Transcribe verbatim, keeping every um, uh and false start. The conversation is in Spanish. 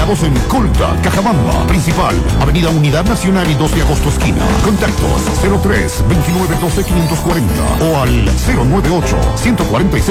ubicados en Colta, Cajabamba, Principal, Avenida Unidad Nacional y dos de agosto esquina. Contactos cero tres veintinueve doce quinientos cuarenta o al cero nueve ocho ciento cuarenta y seis